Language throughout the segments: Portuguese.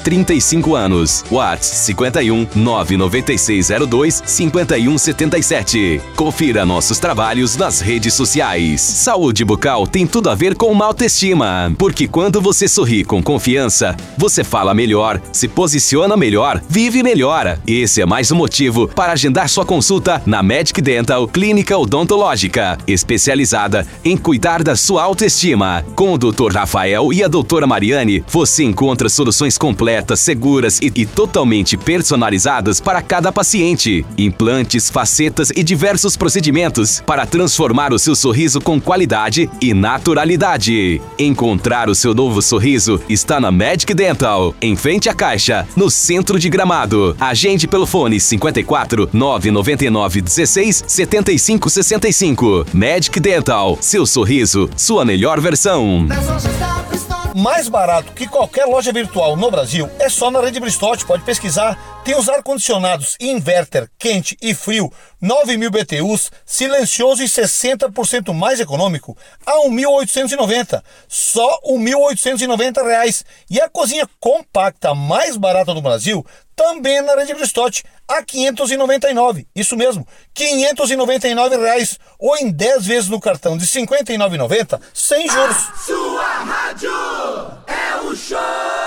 35 anos. WhatsApp 51 99602 5177. Confira nossos trabalhos nas redes sociais. Saúde bucal tem tudo a ver com uma autoestima, porque quando você sorri com confiança, você fala melhor, se posiciona melhor, vive melhor. Esse é mais um motivo para agendar sua consulta na Medic Dental Clínica Odontológica, especializada em cuidar da sua autoestima. Com o Dr. Rafael e a doutora Mariane, você encontra soluções completas, seguras e totalmente personalizadas para cada paciente. Implantes, facetas e diversos procedimentos para transformar o seu sorriso com qualidade e naturalidade. Encontrar o seu novo sorriso está na Medic Dental, em frente à Caixa, no centro de Gramado. Agende pelo fone 54 999 16 75 65. Medic Dental, seu sorriso, sua melhor versão. Mais barato que qualquer loja virtual no Brasil é só na Rede Bristotti, pode pesquisar. Tem os ar-condicionados inverter, quente e frio, 9.000 BTUs, silencioso e 60% mais econômico, a R$1.890, só R$1.890. E a cozinha compacta mais barata do Brasil também na Rede Bristotti, a R$599, isso mesmo, R$599, ou em 10 vezes no cartão de R$59,90, sem juros. A sua rádio é o show!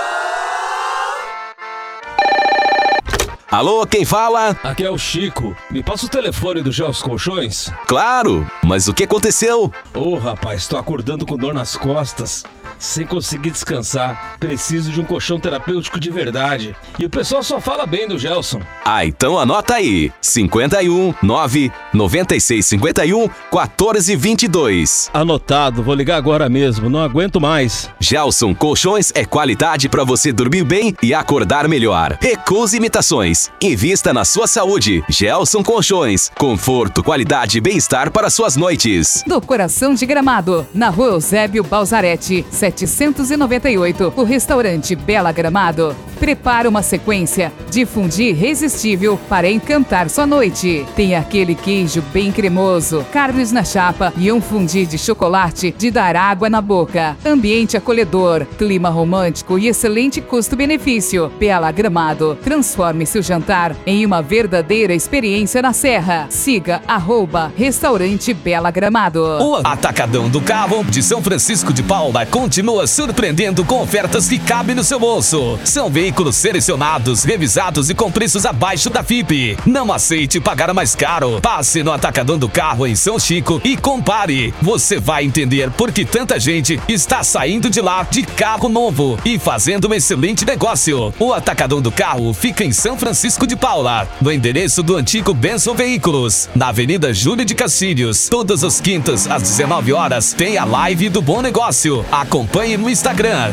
Alô, quem fala? Aqui é o Chico. Me passa o telefone do Gelson Colchões? Claro, mas o que aconteceu? Rapaz, tô acordando com dor nas costas, sem conseguir descansar. Preciso de um colchão terapêutico de verdade. E o pessoal só fala bem do Gelson. Então anota aí, 51 9 96 51 14 22. Anotado, vou ligar agora mesmo, não aguento mais. Gelson Colchões é qualidade para você dormir bem e acordar melhor. Recuse imitações. Invista na sua saúde. Gelson Colchões. Conforto, qualidade e bem-estar para suas noites. Do coração de Gramado, na Rua Eusébio Balzarete, 798, o restaurante Bela Gramado prepara uma sequência de fundi irresistível para encantar sua noite. Tem aquele queijo bem cremoso, carnes na chapa e um fundi de chocolate de dar água na boca. Ambiente acolhedor, clima romântico e excelente custo-benefício. Bela Gramado, transforme seu jantar em uma verdadeira experiência na Serra. Siga @restaurante Bela Gramado. O Atacadão do Carro de São Francisco de Paula continua surpreendendo com ofertas que cabem no seu bolso. São veículos selecionados, revisados e com preços abaixo da FIPE. Não aceite pagar mais caro. Passe no Atacadão do Carro em São Chico e compare. Você vai entender por que tanta gente está saindo de lá de carro novo e fazendo um excelente negócio. O Atacadão do Carro fica em São Francisco de Paula, no endereço do antigo Benson Veículos, na Avenida Júlio de Castilhos. Todas as quintas às 19 horas tem a live do Bom Negócio. Acompanhe no Instagram,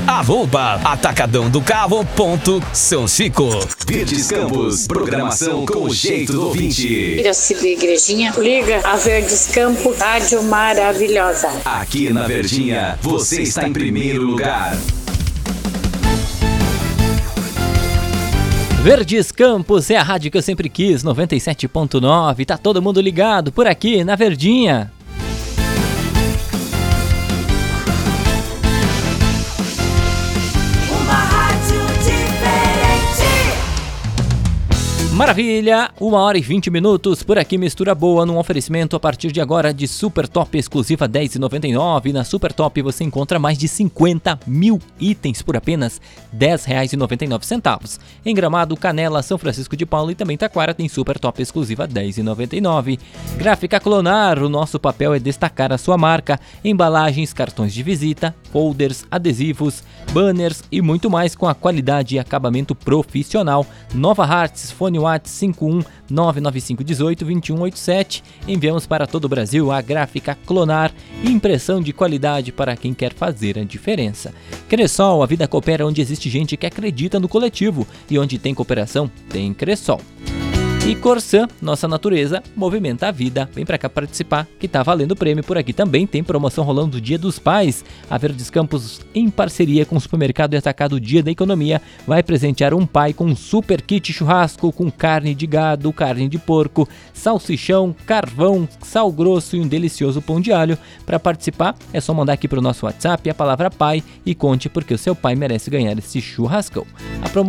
@atacadãodocarro.São Chico. Verdes Campos, programação com o jeito do ouvinte. Piracicaba Igrejinha, liga a Verdes Campos, rádio maravilhosa. Aqui na Verdinha, você está em primeiro lugar. Verdes Campos é a rádio que eu sempre quis, 97.9. Tá todo mundo ligado por aqui na Verdinha. Maravilha, 1h20 por aqui, mistura boa num oferecimento a partir de agora de Super Top exclusiva R$10,99. Na Super Top você encontra mais de 50 mil itens por apenas R$10,99. Em Gramado, Canela, São Francisco de Paula e também Taquara tem Super Top exclusiva R$10,99. Gráfica Clonar, o nosso papel é destacar a sua marca. Embalagens, cartões de visita, folders, adesivos, banners e muito mais com a qualidade e acabamento profissional. Nova Hartz, fone WhatsApp 51 995 18 2187. Enviamos para todo o Brasil a Gráfica Clonar, impressão de qualidade para quem quer fazer a diferença. Cressol, a vida coopera onde existe gente que acredita no coletivo e onde tem cooperação, tem Cressol. E Corsan, nossa natureza, movimenta a vida. Vem pra cá participar, que tá valendo prêmio por aqui. Também tem promoção rolando do Dia dos Pais. A Verdes Campos, em parceria com o Supermercado e Atacado Dia da Economia, vai presentear um pai com um super kit churrasco com carne de gado, carne de porco, salsichão, carvão, sal grosso e um delicioso pão de alho. Para participar, é só mandar aqui pro nosso WhatsApp a palavra pai e conte porque o seu pai merece ganhar esse churrascão. A promoção